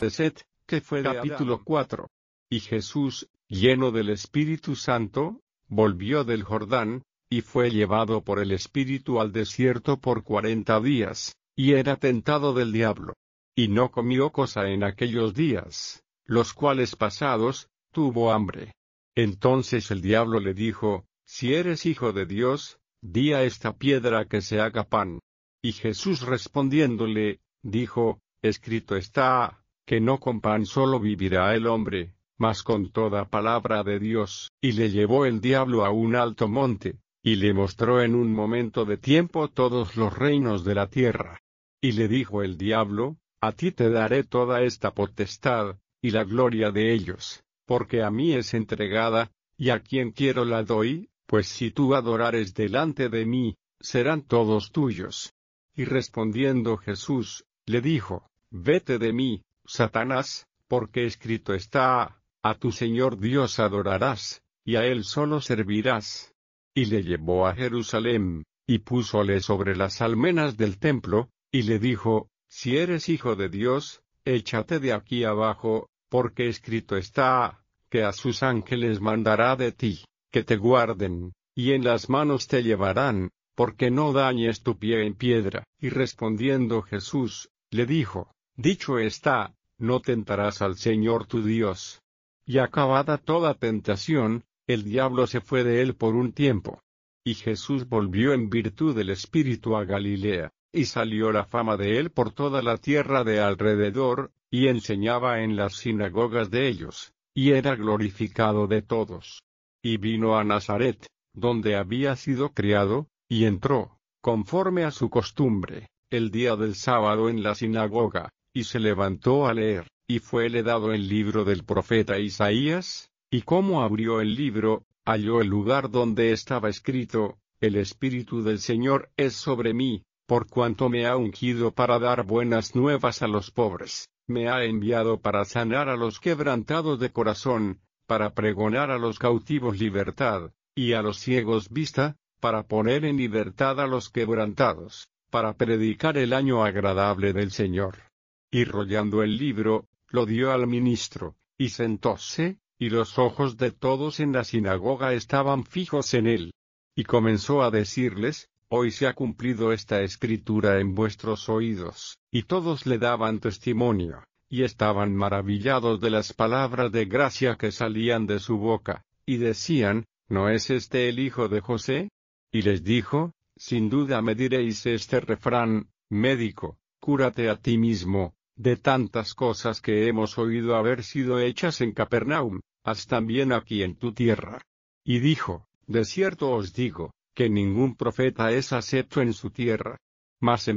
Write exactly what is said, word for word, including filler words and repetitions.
de Set, que fue de Capítulo cuatro. Y Jesús, lleno del Espíritu Santo, volvió del Jordán, y fue llevado por el Espíritu al desierto por cuarenta días, y era tentado del diablo. Y no comió cosa en aquellos días, los cuales pasados, tuvo hambre. Entonces el diablo le dijo, si eres hijo de Dios, di a esta piedra que se haga pan. Y Jesús respondiéndole, dijo, escrito está, que no con pan solo vivirá el hombre, mas con toda palabra de Dios. Y le llevó el diablo a un alto monte, y le mostró en un momento de tiempo todos los reinos de la tierra. Y le dijo el diablo, a ti te daré toda esta potestad, y la gloria de ellos, porque a mí es entregada, y a quien quiero la doy, pues si tú adorares delante de mí, serán todos tuyos. Y respondiendo Jesús, le dijo, vete de mí, Satanás, porque escrito está, a tu Señor Dios adorarás, y a él solo servirás. Y le llevó a Jerusalén, y púsole sobre las almenas del templo, y le dijo, si eres hijo de Dios, échate de aquí abajo, porque escrito está, que a sus ángeles mandará de ti, que te guarden, y en las manos te llevarán, porque no dañes tu pie en piedra. Y respondiendo Jesús, le dijo, dicho está, no tentarás al Señor tu Dios. Y acabada toda tentación, el diablo se fue de él por un tiempo. Y Jesús volvió en virtud del Espíritu a Galilea, y salió la fama de él por toda la tierra de alrededor, y enseñaba en las sinagogas de ellos, y era glorificado de todos. Y vino a Nazaret, donde había sido criado, y entró, conforme a su costumbre, el día del sábado en la sinagoga, y se levantó a leer, y fuele dado el libro del profeta Isaías, y como abrió el libro, halló el lugar donde estaba escrito, el Espíritu del Señor es sobre mí, por cuanto me ha ungido para dar buenas nuevas a los pobres, me ha enviado para sanar a los quebrantados de corazón, para pregonar a los cautivos libertad, y a los ciegos vista, para poner en libertad a los quebrantados, para predicar el año agradable del Señor. Y rollando el libro, lo dio al ministro, y sentóse, y los ojos de todos en la sinagoga estaban fijos en él. Y comenzó a decirles, hoy se ha cumplido esta escritura en vuestros oídos. Y todos le daban testimonio, y estaban maravillados de las palabras de gracia que salían de su boca, y decían, ¿no es este el hijo de José? Y les dijo, sin duda me diréis este refrán, médico, cúrate a ti mismo, de tantas cosas que hemos oído haber sido hechas en Capernaum, haz también aquí en tu tierra. Y dijo, de cierto os digo, que ningún profeta es acepto en su tierra. Mas